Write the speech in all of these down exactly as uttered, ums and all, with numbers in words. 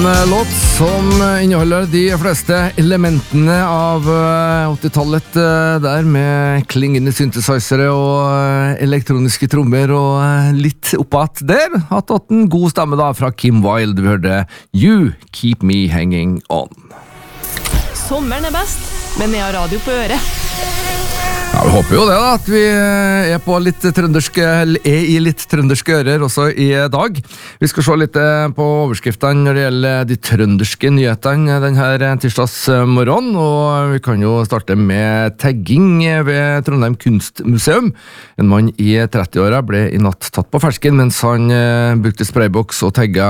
En låt som inneholder de fleste elementene av åttitallet der, med klingende synthesizere og elektroniske trommer og litt oppatt der. Hatt hatt en god stemme da fra Kim Wilde. Vi hørte You Keep Me Hanging On. Sommeren er best, men jeg har radio på øret. Ja, vi håper jo det da, at vi er på litt trønderske, er i litt trønderske ører også i dag. Vi skal se litt på overskriftene når det gjelder de trønderske nyhetene denne tirsdagsmorgen, og vi kan jo starte med tagging ved Trondheim Kunstmuseum. En mann i trettiåra ble i natt tatt på fersken mens han brukte sprayboks og tagga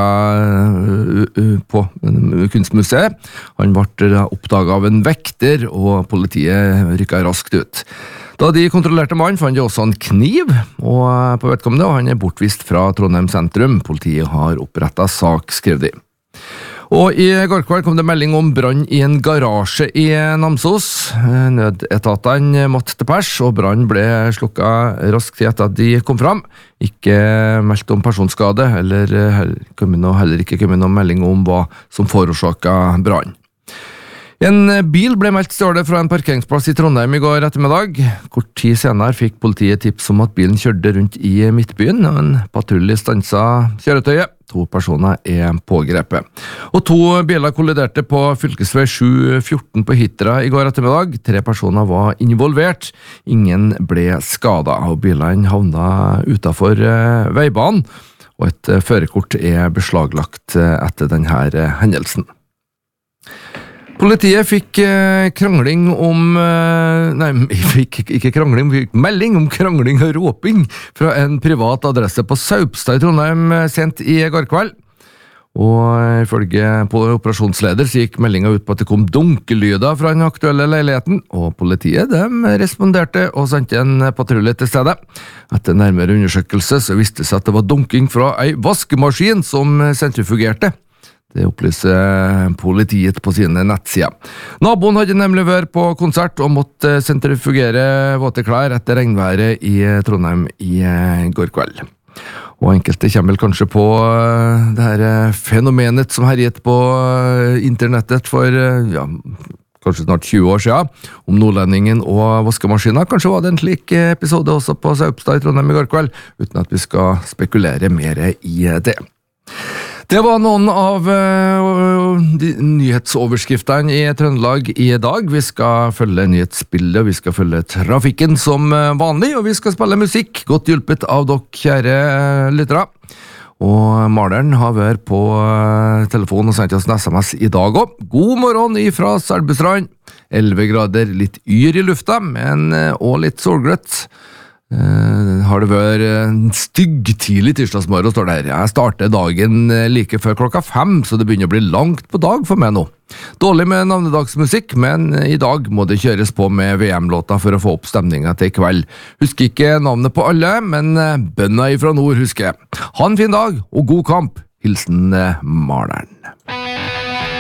på Kunstmuseet. Han ble oppdaget av en vekter, og politiet rykket raskt ut. Da de kontrollerte mannen fant de også en kniv, og på vedkommende, og han er bortvist fra Trondheim sentrum. Politiet har opprettet sak, skrev de. Og i går kveld kom det melding om brann i en garasje i Namsos. Nødetatene måtte til pers, og brann ble slukket raskt etter at de kom fram. Ikke meldt om personskade, eller heller ikke kommet noen melding om hva som forårsaket brann. En bil ble meldt stjålet fra en parkeringsplass i Trondheim i går ettermiddag. Kort tid senere fikk politiet tips om at bilen kjørte rundt i Midtbyen, og en patrulje stanset kjøretøyet. To personer er pågrepet. Og to biler kolliderte på fylkesvei sju fjorten på Hitra i går ettermiddag. Tre personer var involvert. Ingen ble skadet, og bilene havnet utenfor veibanen, og et førerkort er beslaglagt etter denne hendelsen. Politiet fikk krangling om, nei, fikk ikke krangling, fikk melding om krangling og råping fra en privat adresse på Saupstad i Trondheim sent i går kveld. Og ifølge operasjonsleder så gikk meldingen ut på at det kom dunkelyder fra den aktuelle leiligheten, og politiet de responderte og sendte en patrulje til stedet. Etter nærmere undersøkelse så viste det seg at det var dunking fra ei vaskemaskin som sentrifugerte. Det opplyser politiet på sine nettsider. Naboen hadde nemlig vært på konsert og måtte sentrifugere våte klær etter regnværet i Trondheim i går kveld. Og enkelte kommer vel kanskje på det her fenomenet som herjet på internettet for, ja, kanskje snart tjue år siden, om nordlendingen og vaskemaskiner. Kanskje var det en slik episode også på Saupstad i Trondheim i går kveld, uten at vi skal spekulere mer i det. Det var noen av uh, de nyhetsoverskriftene i Trøndelag i dag. Vi skal følge nyhetsbildet, vi skal følge trafikken som vanlig, og vi skal spille musikk, godt hjulpet av dere kjære uh, lyttere. Og Maleren har vært på uh, telefon og sendt oss en sms i dag også. God morgen ifra Selbustrand. elleve grader, litt yr i lufta, men uh, også litt solgløtt. Uh, har det vært en stygg tidlig tirsdagsmorgen, står det her. Jeg starter dagen like før klokka fem, så det begynner å bli langt på dag for meg nå. Dårlig med navnedagsmusikk, men i dag må det kjøres på med V M-låta for å få opp stemningen til kveld. Husker ikke navnet på alle, men bønna ifra nord husker jeg. Ha en fin dag, og god kamp. Hilsen Maleren.